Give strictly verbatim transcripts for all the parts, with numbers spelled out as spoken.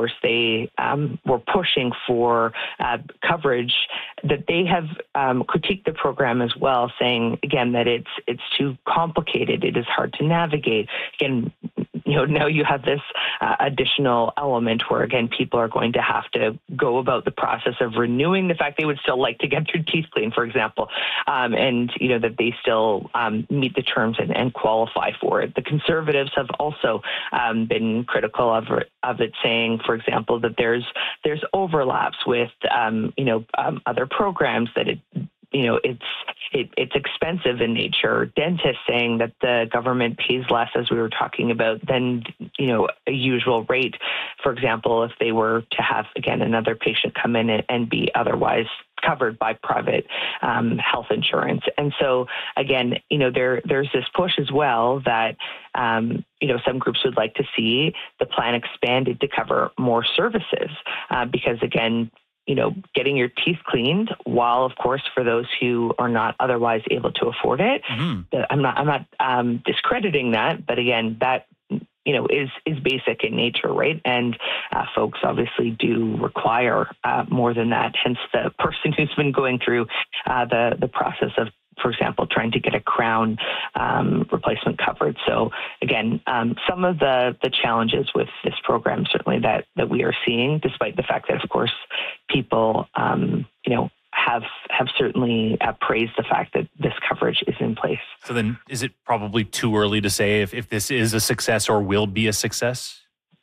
course, they um, were pushing for uh, coverage, that they have um, critiqued the program as well, saying, again, that it's it's too complicated. It is hard to navigate. Again, you know, now you have this uh, additional element where, again, people are going to have to go about the process of renewing the fact they would still like to get their teeth cleaned, for example, um, and, you know, that they still um, meet the terms and, and qualify for it. The Conservatives have also um, been critical of, of it, saying, for example, that there's there's overlaps with, um, you know, um, other programs, that it you know, it's it, it's expensive in nature. Dentists saying that the government pays less, as we were talking about, than, you know, a usual rate. For example, if they were to have, again, another patient come in and, and be otherwise covered by private um, health insurance. And so, again, you know, there there's this push as well that, um, you know, some groups would like to see the plan expanded to cover more services uh, because, again, you know, getting your teeth cleaned, while, of course, for those who are not otherwise able to afford it, mm-hmm. I'm not I'm not um, discrediting that. But again, that, you know, is is basic in nature, right? And uh, folks obviously do require uh, more than that. Hence, the person who's been going through uh, the the process of, for example, trying to get a crown um, replacement covered. So again, um, some of the, the challenges with this program, certainly that, that we are seeing, despite the fact that, of course, people, um, you know, have have certainly uh, praised the fact that this coverage is in place. So then is it probably too early to say if, if this is a success or will be a success?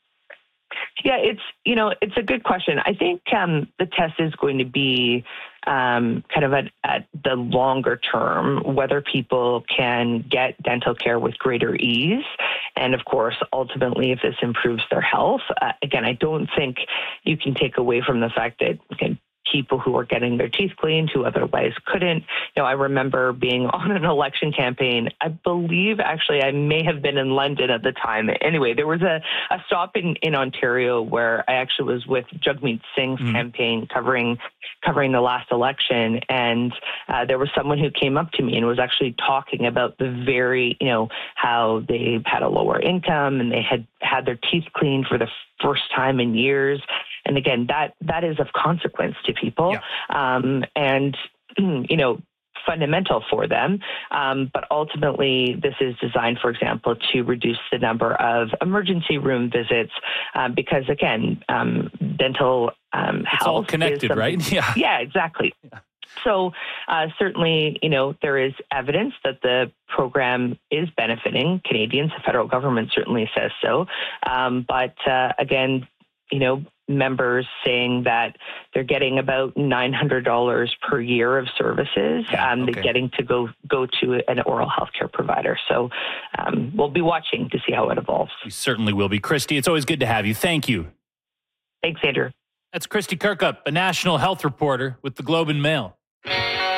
Yeah, it's, you know, it's a good question. I think um, the test is going to be um, kind of at, at the longer term, whether people can get dental care with greater ease. And of course, ultimately, if this improves their health, uh, again, I don't think you can take away from the fact that, again, people who are getting their teeth cleaned who otherwise couldn't. You know, I remember being on an election campaign. I believe, actually, I may have been in London at the time. Anyway, there was a, a stop in, in Ontario where I actually was with Jagmeet Singh's mm. campaign covering covering the last election. And uh, there was someone who came up to me and was actually talking about the very, you know, how they had a lower income and they had had their teeth cleaned for the first time in years. And again, that that is of consequence to people, yeah. um, and you know, fundamental for them. Um, but ultimately, this is designed, for example, to reduce the number of emergency room visits, um, because again, um, dental um, it's health all connected, right? Yeah, yeah, exactly. Yeah. So uh, certainly, you know, there is evidence that the program is benefiting Canadians. The federal government certainly says so. Um, but uh, again, you know, members saying that they're getting about nine hundred dollars per year of services. Yeah, um, okay. They're getting to go go to an oral health care provider. So um, we'll be watching to see how it evolves. We certainly will be. Kristy, it's always good to have you. Thank you. Thanks, Andrew. That's Kristy Kirkup, a national health reporter with the Globe and Mail.